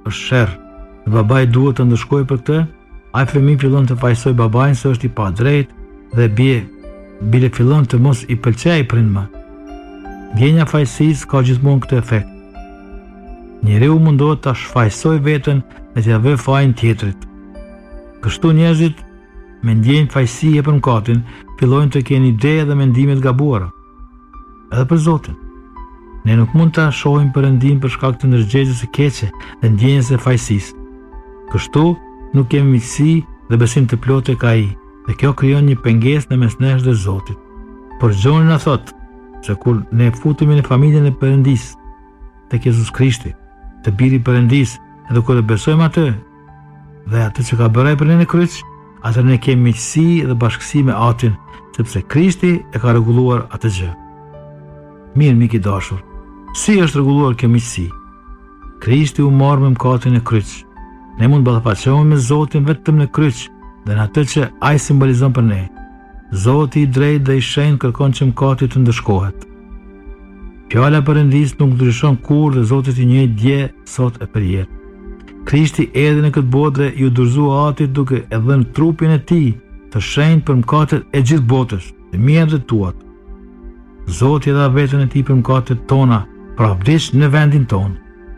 është sherr. Babai duhet të ndëshkojë për këtë. Ai fëmijë fillon të fajsoj babain se është i padrejtë dhe bile fillon të mos i pëlqejë prindma. Ndjenja fajsisë ka gjithmonë këtë efekt. Njeriu mundohet ta shfaqsoj veten dhe t'ia vë fajin tjetrit. Kështu njerëzit me ndjenjë fajësie për mëkatin fillojnë të kenë ide dhe mendime të gabuara. Edhe për Zotin. Ne nuk mund ta shohim Perëndin për shkak të ndërgjegjës së keqe dhe ndjenjës së fajësisë. Kështu nuk kemi miqësi dhe besim të plotë tek ai, dhe kjo krijon një pengesë në mes nesh dhe Zotit. Por Gjoni na thotë se kur ne futemi në familjen e Perëndisë, tek Jezus Krishti, të biri i Perëndisë, edhe kur e besojmë atë dhe atë që ka bërë për ne në kryq, atëherë ne kemi miqësi dhe bashkësi me Atin, sepse Krishti e ka rregulluar atë gjë. Mirë, mik i dashur, si është rregulluar kjo miqësi? Krishti u mor me mëkatin e kryq. Ne mund ballafaqohemi me Zotin vetëm në kryq dhe në atë që ai simbolizon për ne. Zoti i drejtë dhe i shenjtë kërkon që mëkati të ndëshkohet. Fjala e Perëndisë nuk ndryshon kurrë dhe Zoti i njëjtë dje, sot e përjetër. Krishti erdhi në këtë botë dhe ju dorëzua Atit duke e dhënë trupin e tij të shenjtë për mëkatet e gjithë botës, të mia dhe tuat. Zoti dha veten e tij për mëkatet tona, pra vdiq në vendin tonë.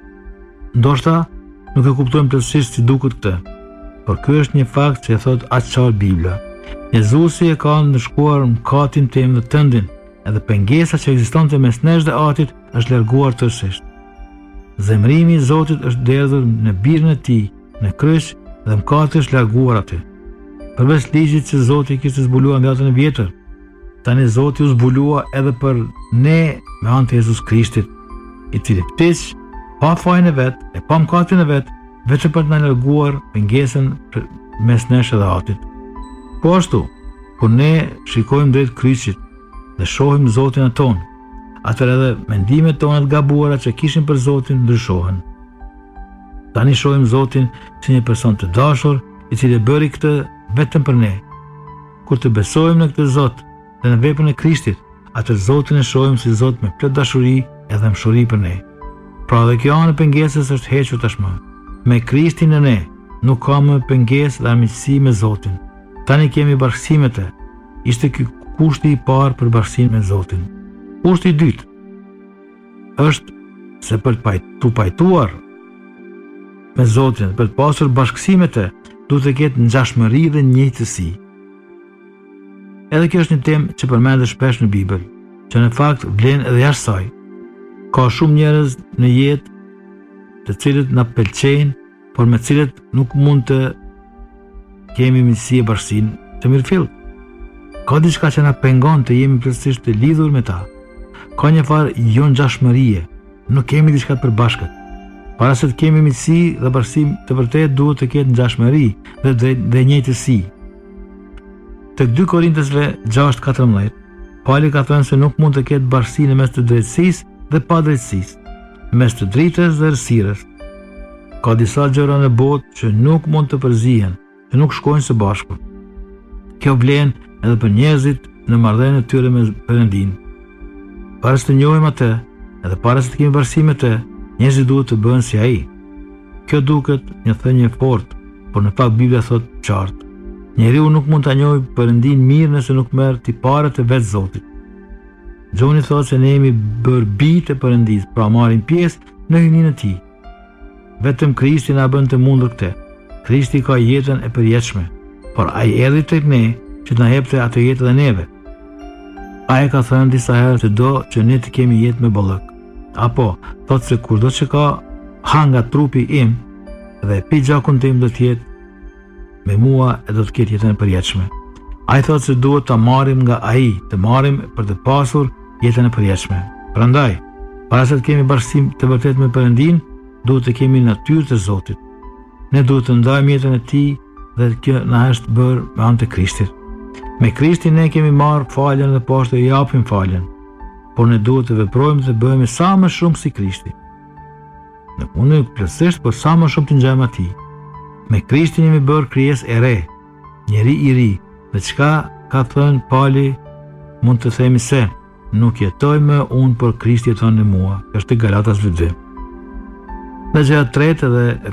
Ndoshta nuk e kuptojmë plotësisht si duket këtë, por ky është një fakt që e thot aq qartë Bibla. Jezusi e ka ndëshkuar mëkatin tim dhe tëndin, edhe pengesa që ekzistonte mes nesh dhe Atit është larguar tërësisht. Zemrimi i Zotit është derdhur në birën e tij në kryq dhe mëkati është larguar aty. Përveç ligjit që Zoti kishte zbuluar në datën e vjetër, tani Zoti u zbulua edhe për ne me anë të Jezus Krishtit, i cili vdiq pa fajin e vet e pa mëkatin e vet, vetëm për të na larguar pengesën mes nesh dhe Atit. Po ashtu, kur ne shikojmë drejt kryqit dhe shohim Zotin e ton, atëherë edhe mendimet tona të gabuara që kishim për Zotin ndryshohen. Tani shohim Zotin si një person të dashur, i cili bëri këtë vetëm për ne. Kur të besojmë në këtë Zot dhe në veprën e Krishtit, atëherë Zotin e shohim si Zot me plot dashuri edhe mëshuri për ne. Pra dhe kjo anë e pengesës është hequr tashmë. Me Krishtin në ne, nuk ka më pengesë dhe armiqësi me Zotin. Tani kemi bashkësi me të. Ishte ky kushti i parë për bashkësinë me Zotin. Kushti i dytë është se për të pajtuar me Zotin, për të pasur bashkësi me të, duhet të ketë ngjashmëri dhe njëjtësi. Edhe kjo është një temë që përmendet shpesh në Bibël, që në fakt vlen edhe jashtë saj. Ka shumë njerëz në jetë të cilët na pëlqejnë, por me cilët nuk mund të kemi miqësi e bashkësinë të mirëfill. Ka diçka që na pengon të jemi plotësisht të lidhur me ta. Ka një farë jo ngjashmërie, nuk kemi diçka të përbashkët. Para se të kemi miqësi dhe bashkësi të vërtetë duhet të ketë ngjashmëri dhe njëjtësi. Tek 2 Korintësve 6:14, Pauli ka thënë se nuk mund të ketë bashkësi në mes të drejtësisë dhe padrejtësisë, në mes të dritës dhe errësirës. Ka disa gjëra në botë që nuk mund të përzihen, që nuk shkojnë së bashku. Kjo vlen edhe për njerëzit në marrëdhënien e tyre me Perëndin. Para se të njohim atë, edhe para se të kemi bashkësi me të, njerëzit duhet të bëhen si ai. Kjo duket një thënie e fortë, por në fakt Bibla thot qartë. Njeriu nuk mund ta njohë Perëndin mirë nëse nuk merr tiparet e vet Zotit. Gjoni thotë se ne jemi bërë bijtë e Perëndisë, pra marrim pjesë në hyjninë e tij. Vetëm Krishti na bën të mundur këtë. Krishti ka jetën e përjetshme, por ai erdhi tek ne që të na jepte atë jetë edhe neve. Ai ka thënë disa herë se do që ne të kemi jetë me bollëk. Apo thotë se kurdo që ka hanga trupi im dhe pi gjakun tim do të jetë me mua e do të ketë jetën e përjetshme. Ai thotë se duhet ta marrim nga ai, të marrim për të pasur jetën e përjetshme. Prandaj, para se të kemi bashkësim të vërtetë me Perëndin, duhet të kemi natyrën e Zotit. Ne duhet të ndajmë jetën e tij dhe kjo na është bërë me anë të Krishtit. Me Krishtin ne kemi marrë faljen dhe po ashtu i japim faljen, por ne duhet të veprojmë dhe bëhemi sa më shumë si Krishti. Nuk mundemi plotësisht, por sa më shumë të ngjajmë atij. Me Krishtin jemi bërë krijesë e re, njeri i ri, dhe çka ka thënë Pauli, mund të themi se nuk jetoj më unë, por Krishti jeton në mua. Është Galatas 2. Dhe gjëja e tretë dhe